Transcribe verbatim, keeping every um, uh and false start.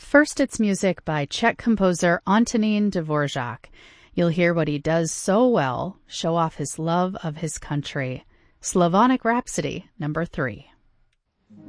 First, it's music by Czech composer Antonín Dvorak. You'll hear what he does so well, show off his love of his country. Slavonic Rhapsody, number three.